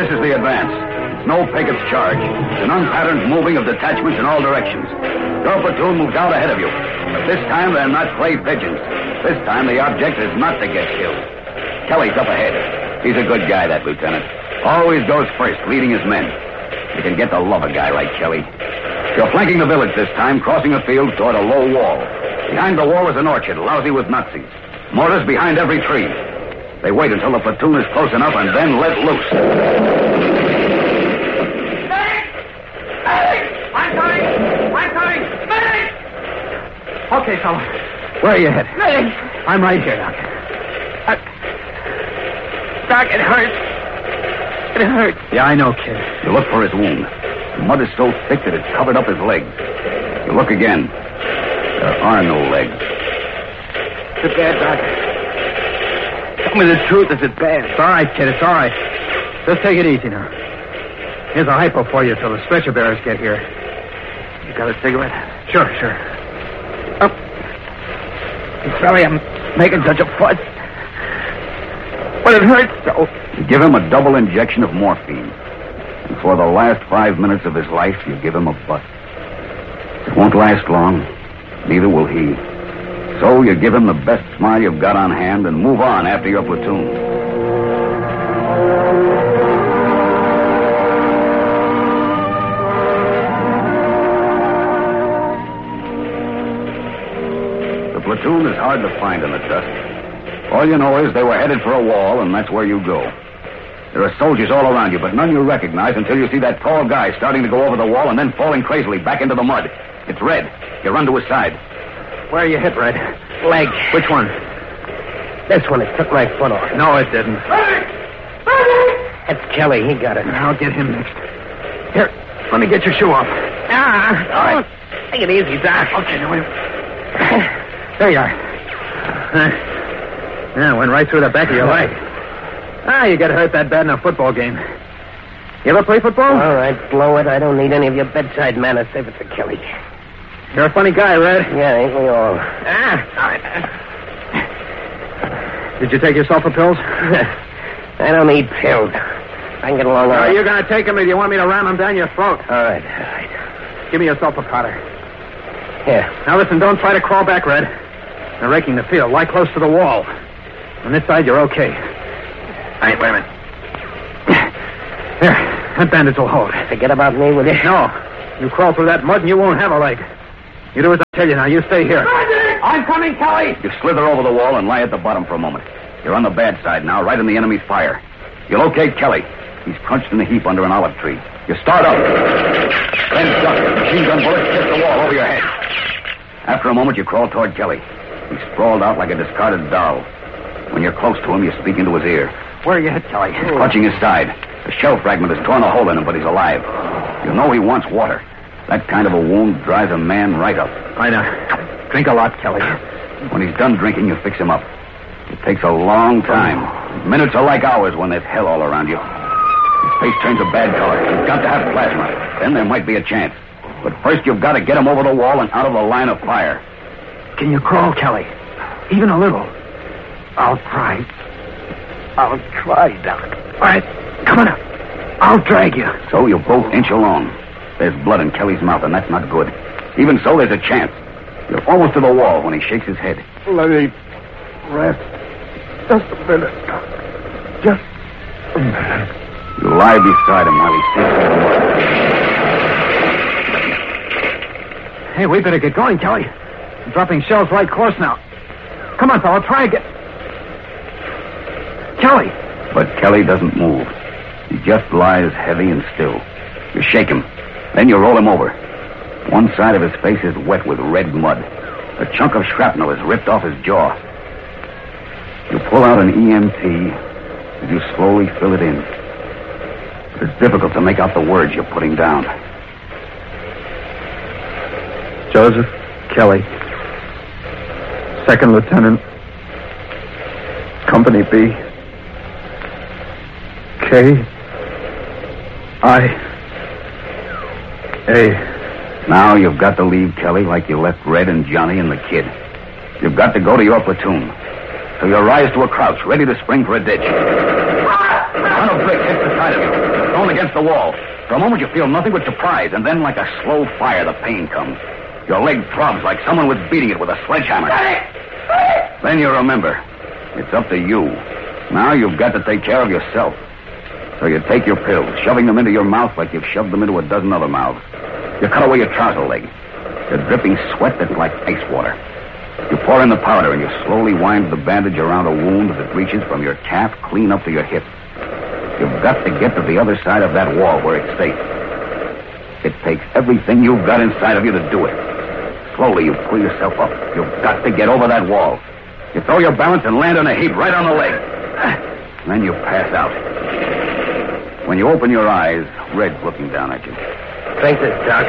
This is the advance. It's no Pickett's charge. It's an unpatterned moving of detachments in all directions. Your platoon moves out ahead of you. But this time they're not clay pigeons. This time the object is not to get killed. Kelly's up ahead. He's a good guy, that lieutenant. Always goes first, leading his men. You can get to love a guy like Kelly. You're flanking the village this time, crossing a field toward a low wall. Behind the wall is an orchard, lousy with Nazis. Mortars behind every tree. They wait until the platoon is close enough and then let loose. Medic! Medic! I'm coming! Medic! Okay, fella. Where are you headed? Medic! I'm right here, Doc. Doc, it hurts. It hurts. Yeah, I know, kid. You look for his wound. The mud is so thick that it's covered up his legs. You look again. There are no legs. Is it bad, Doc? Tell me the truth. Is it bad? It's all right, kid. It's all right. Just take it easy now. Here's a hypo for you till the stretcher bearers get here. You got a cigarette? Sure. Oh. I'm sorry I'm making such a fuss. But it hurts so. You give him a double injection of morphine. And for the last 5 minutes of his life, you give him a bust. It won't last long. Neither will he. So you give him the best smile you've got on hand and move on after your platoon. The platoon is hard to find in the dusk. All you know is they were headed for a wall, and that's where you go. There are soldiers all around you, but none you recognize until you see that tall guy starting to go over the wall and then falling crazily back into the mud. It's Red. You run to his side. Where are you hit, Red? Leg. Which one? This one. It took my foot off. No, it didn't. That's Kelly. He got it. I'll get him next. Here, let me get your shoe off. All right. Take it easy, Doc. Okay, now wait. There you are. Yeah, went right through the back of your leg. You get hurt that bad in a football game. You ever play football? All right, blow it. I don't need any of your bedside manners. Save it for Kelly. You're a funny guy, Red. Yeah, ain't we all? All right. Did you take your sulfur pills? I don't need pills. I can get along all Are right. you going to take them or do you want me to ram them down your throat? All right. Give me your sulfur powder. Here. Now listen, don't try to crawl back, Red. They're raking the field. Lie close to the wall. On this side, you're okay. All right, wait a minute. There, that bandage will hold. Forget about me, will you? No. You crawl through that mud and you won't have a leg. You do as I tell you now. You stay here. I'm coming, Kelly. You slither over the wall and lie at the bottom for a moment. You're on the bad side now, right in the enemy's fire. You locate Kelly. He's crunched in a heap under an olive tree. You start up. Then duck. Machine gun bullets hit the wall over your head. After a moment, you crawl toward Kelly. He's sprawled out like a discarded doll. When you're close to him, you speak into his ear. Where are you hit, Kelly? He's clutching his side. A shell fragment has torn a hole in him, but he's alive. You know he wants water. That kind of a wound dries a man right up. I know. Drink a lot, Kelly. When he's done drinking, you fix him up. It takes a long time. Minutes are like hours when there's hell all around you. His face turns a bad color. He's got to have plasma. Then there might be a chance. But first you've got to get him over the wall and out of the line of fire. Can you crawl, Kelly? Even a little. I'll try. Doc. All right, come on up. I'll drag you. So you both inch along. There's blood in Kelly's mouth, and that's not good. Even so, there's a chance. You're almost to the wall when he shakes his head. Let me rest. Just a minute, Doc. Just a minute. You lie beside him while he sinks in the mud. Hey, we better get going, Kelly. I'm dropping shells right close now. Come on, fella, try and get... Kelly! But Kelly doesn't move. He just lies heavy and still. You shake him. Then you roll him over. One side of his face is wet with red mud. A chunk of shrapnel is ripped off his jaw. You pull out an EMT as you slowly fill it in. It's difficult to make out the words you're putting down. Joseph Kelly, 2nd Lieutenant, Company B, K-I-A. Now you've got to leave Kelly like you left Red and Johnny and the kid. You've got to go to your platoon. So you rise to a crouch, ready to spring for a ditch. A ton of brick hits the side of you. against the wall. For a moment, you feel nothing but surprise, and then, like a slow fire, the pain comes. Your leg throbs like someone was beating it with a sledgehammer. Then you remember. It's up to you. Now you've got to take care of yourself. So you take your pills, shoving them into your mouth like you've shoved them into a dozen other mouths. You cut away your trouser leg. You're dripping sweat that's like ice water. You pour in the powder and you slowly wind the bandage around a wound that reaches from your calf clean up to your hip. You've got to get to the other side of that wall where it's safe. It takes everything you've got inside of you to do it. Slowly you pull yourself up. You've got to get over that wall. You throw your balance and land in a heap right on the leg. Then you pass out. When you open your eyes, Red's looking down at you. Drink this, Doc.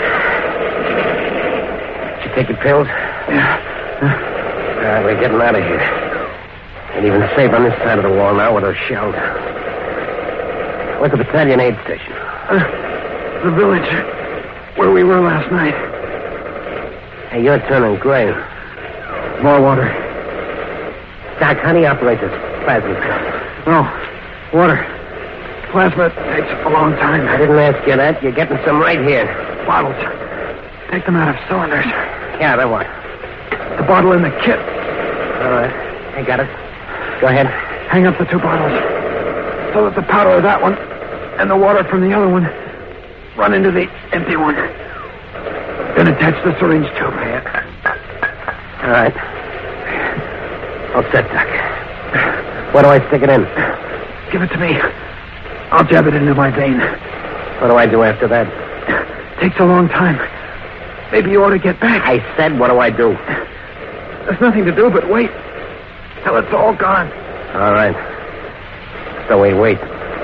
Did you take your pills? Yeah. All right, we're getting out of here. Ain't even safe on this side of the wall now with those shells. Where's the battalion aid station? The village where we were last night. Hey, you're turning gray. More water. Doc, how do you operate this plasma? No. Water. Plasma takes a long time. I didn't ask you that. You're getting some right here. Bottles. Take them out of cylinders. Yeah, then what? The bottle in the kit. All right. I got it. Go ahead. Hang up the two bottles so that the powder of that one and the water from the other one run into the empty one. Then attach the syringe tube. All right. All set, Doc. Where do I stick it in? Give it to me. I'll jab it into my vein. What do I do after that? Takes a long time. Maybe you ought to get back. I said, what do I do? There's nothing to do but wait till it's all gone. All right. So we wait.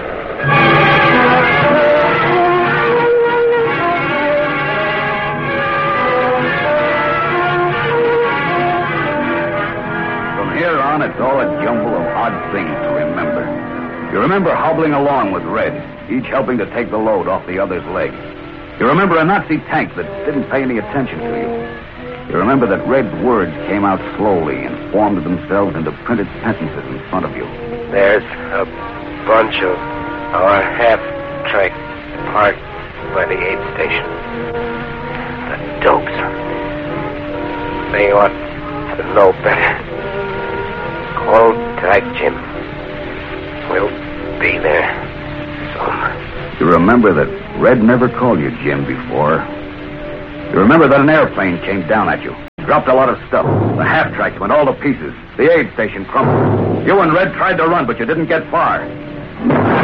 From here on, it's all a jumble of odd things to remember. You remember hobbling along with Red, each helping to take the load off the other's leg. You remember a Nazi tank that didn't pay any attention to you. You remember that Red's words came out slowly and formed themselves into printed sentences in front of you. There's a bunch of our half-track parked by the aid station. The dopes. They ought to know better. Call Doc Jim. We'll be there soon. You remember that Red never called you Jim before. You remember that an airplane came down at you. Dropped a lot of stuff. The half-tracks went all to pieces. The aid station crumbled. You and Red tried to run, but you didn't get far.